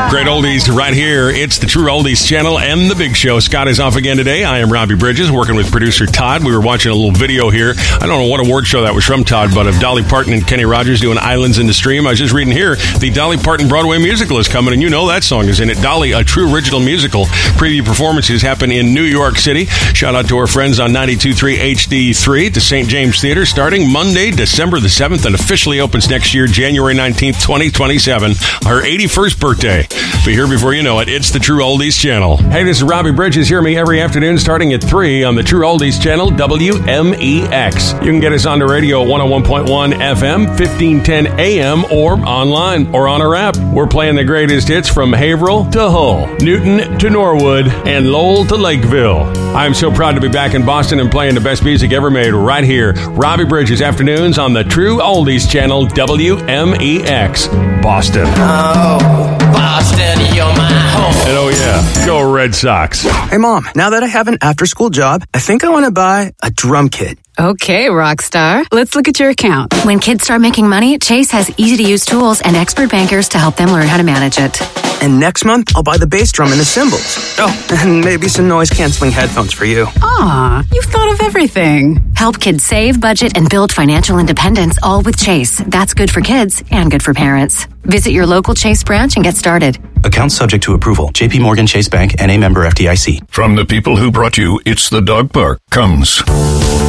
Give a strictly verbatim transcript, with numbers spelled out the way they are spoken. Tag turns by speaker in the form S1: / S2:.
S1: Great oldies right here. It's the True Oldies channel and the Big Show. Scott is off again today. I am Robbie Bridges, working with producer Todd. We were watching a little video here. I don't know what award show that was from, Todd, but of Dolly Parton and Kenny Rogers doing Islands in the Stream. I was just reading here, the Dolly Parton Broadway musical is coming, and you know that song is in it. Dolly, a true original musical. Preview performances happen in New York City. Shout out to our friends on ninety-two point three H D three at the Saint James Theater, starting Monday, December the seventh, and officially opens next year, January nineteenth, twenty twenty-seven. Her eighty-first birthday. Be here before you know it. It's the True Oldies channel. Hey, this is Robbie Bridges. Hear me every afternoon starting at three on the True Oldies channel, W M E X. You can get us on the radio at one oh one point one F M, fifteen ten A M, or online or on our app. We're playing the greatest hits from Haverhill to Hull, Newton to Norwood, and Lowell to Lakeville. I'm so proud to be back in Boston and playing the best music ever made right here. Robbie Bridges afternoons on the True Oldies channel, W M E X, Boston.
S2: Oh, Boston, you're my home.
S1: And oh yeah, go Red Sox.
S3: Hey Mom, now that I have an after-school job, I think I want to buy a drum kit.
S4: Okay, Rockstar. Let's look at your account.
S5: When kids start making money, Chase has easy-to-use tools and expert bankers to help them learn how to manage it.
S3: And next month, I'll buy the bass drum and the cymbals. Oh, and maybe some noise-canceling headphones for you.
S4: Aw, you've thought of everything.
S5: Help kids save, budget, and build financial independence, all with Chase. That's good for kids and good for parents. Visit your local Chase branch and get started.
S6: Account subject to approval. J P Morgan Chase Bank, N A member F D I C.
S7: From the people who brought you It's the Dog Park comes